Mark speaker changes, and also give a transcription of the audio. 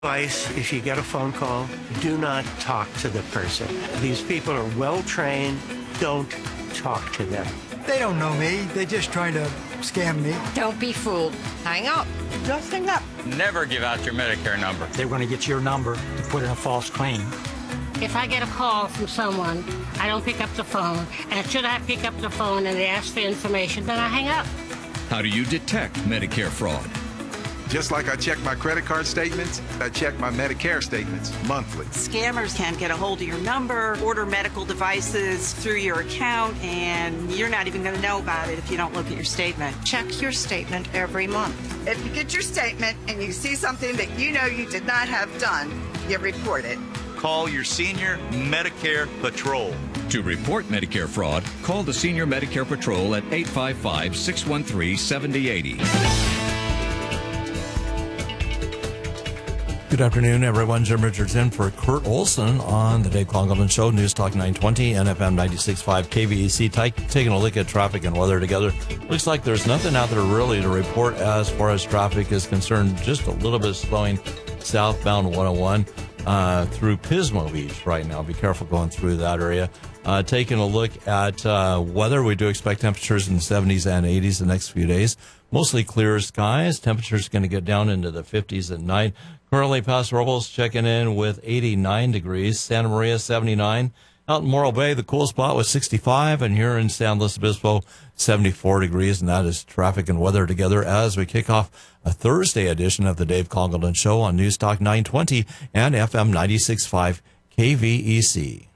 Speaker 1: Advice, if you get a phone call, do not talk to the person. These people are well trained. Don't talk to them.
Speaker 2: They don't know me. They're just trying to scam me.
Speaker 3: Don't be fooled. Hang up. Just hang up.
Speaker 4: Never give out your Medicare number.
Speaker 2: They're going to get your number to put in a false claim.
Speaker 5: If I get a call from someone, I don't pick up the phone. And should I pick up the phone and they ask for information, then I hang up.
Speaker 6: How do you detect Medicare fraud?
Speaker 7: Just like I check my credit card statements, I check my Medicare statements monthly.
Speaker 8: Scammers can get a hold of your number, order medical devices through your account, and you're not even going to know about it if you don't look at your statement.
Speaker 3: Check your statement every month.
Speaker 9: If you get your statement and you see something that you know you did not have done, you report it.
Speaker 10: Call your Senior Medicare Patrol.
Speaker 6: To report Medicare fraud, call the Senior Medicare Patrol at 855-613-7080.
Speaker 11: Good afternoon, everyone. Jim Richards in for Kurt Olson on the Dave Congelman Show, News Talk 920, NFM 96.5 KVEC. Taking a look at traffic and weather together. Looks like there's nothing out there really to report as far as traffic is concerned. Just a little bit slowing southbound 101 through Pismo Beach right now. Be careful going through that area. Taking a look at weather, we do expect temperatures in the 70s and 80s the next few days. Mostly clear skies. Temperatures going to get down into the 50s at night. Currently, Paso Robles checking in with 89 degrees. Santa Maria, 79. Out in Morro Bay, the cool spot was 65. And here in San Luis Obispo, 74 degrees. And that is traffic and weather together as we kick off a Thursday edition of the Dave Congelman Show on News Talk 920 and FM 96.5 KVEC.